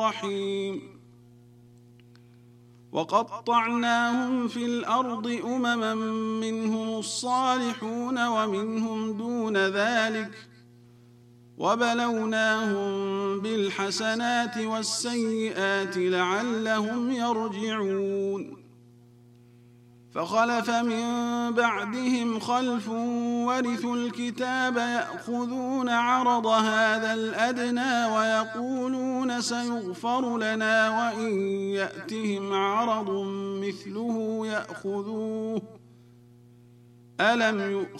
الرحيم وقطعناهم في الأرض أمما منهم الصالحون ومنهم دون ذلك وبلوناهم بالحسنات والسيئات لعلهم يرجعون فخلف من بعدهم خلف ورثوا الكتاب يأخذون عرض هذا الأدنى ويقولون سيغفر لنا وإن يأتهم عرض مثله يأخذوه ألم يؤخذ